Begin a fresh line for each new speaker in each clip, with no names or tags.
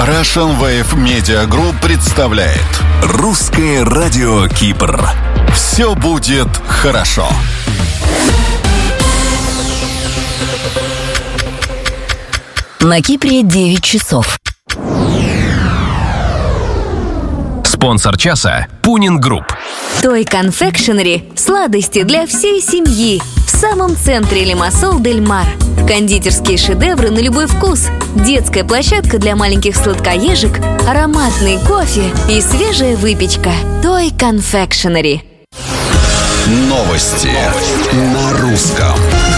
Russian Wave Media Group представляет
Русское радио Кипр.
«Все будет хорошо».
На Кипре 9 часов.
Спонсор часа – Пунин Групп.
Той Confectionery – сладости для всей семьи. В самом центре Лимассол Дель Мар. Кондитерские шедевры на любой вкус. Детская площадка для маленьких сладкоежек, ароматный кофе и свежая выпечка. Той Confectionery.
Новости на русском.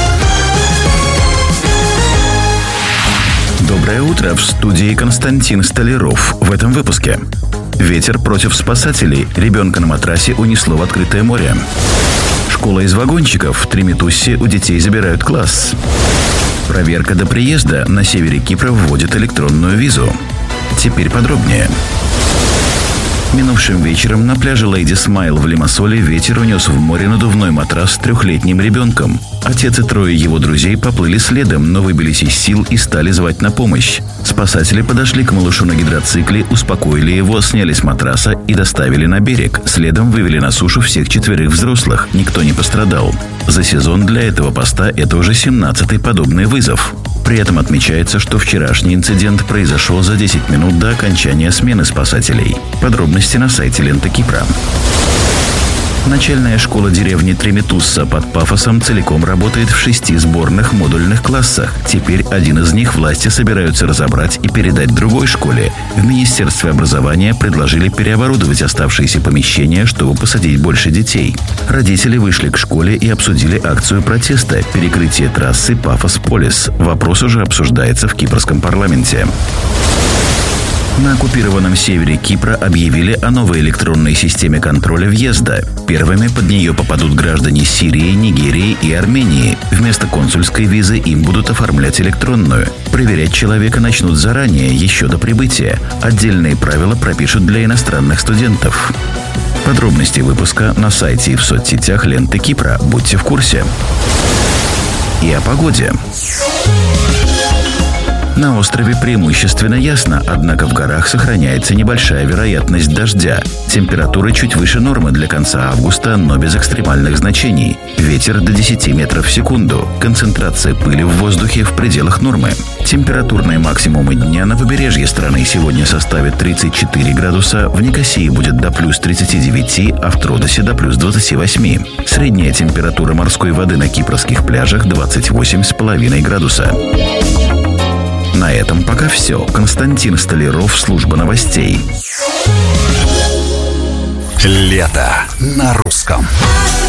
Доброе утро, в студии Константин Столяров. В этом выпуске. Ветер против спасателей. Ребенка на матрасе унесло в открытое море. Школа из вагончиков. В Тремитуссе у детей забирают класс. Проверка до приезда. На севере Кипра вводят электронную визу. Теперь подробнее. Минувшим вечером на пляже Лейди Смайл в Лимассоле ветер унес в море надувной матрас с 3-летним ребенком. Отец и 3 его друзей поплыли следом, но выбились из сил и стали звать на помощь. Спасатели подошли к малышу на гидроцикле, успокоили его, сняли с матраса и доставили на берег. Следом вывели на сушу всех 4 взрослых. Никто не пострадал. За сезон для этого поста это уже 17-й подобный вызов. При этом отмечается, что вчерашний инцидент произошел за 10 минут до окончания смены спасателей. Подробности на сайте Лента Кипра. Начальная школа деревни Тремитусса под Пафосом целиком работает в 6 сборных модульных классах. Теперь один из них власти собираются разобрать и передать другой школе. В Министерстве образования предложили переоборудовать оставшиеся помещения, чтобы посадить больше детей. Родители вышли к школе и обсудили акцию протеста – перекрытие трассы Пафос-Полис. Вопрос уже обсуждается в кипрском парламенте. На оккупированном севере Кипра объявили о новой электронной системе контроля въезда. Первыми под нее попадут граждане Сирии, Нигерии и Армении. Вместо консульской визы им будут оформлять электронную. Проверять человека начнут заранее, еще до прибытия. Отдельные правила пропишут для иностранных студентов. Подробности выпуска на сайте и в соцсетях Ленты Кипра. Будьте в курсе. И о погоде. На острове преимущественно ясно, однако в горах сохраняется небольшая вероятность дождя. Температура чуть выше нормы для конца августа, но без экстремальных значений. Ветер до 10 метров в секунду. Концентрация пыли в воздухе в пределах нормы. Температурные максимумы дня на побережье страны сегодня составят 34 градуса, в Никосии будет до плюс 39, а в Тродосе до плюс 28. Средняя температура морской воды на кипрских пляжах 28,5 градуса. На этом пока все. Константин Столяров, служба новостей.
Лето на русском.